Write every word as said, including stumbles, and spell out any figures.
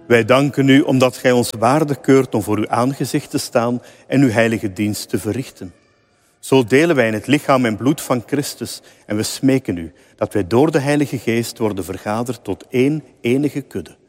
Wij danken u omdat gij ons waardig keurt om voor uw aangezicht te staan en uw heilige dienst te verrichten. Zo delen wij in het lichaam en bloed van Christus en we smeken u dat wij door de Heilige Geest worden vergaderd tot één enige kudde.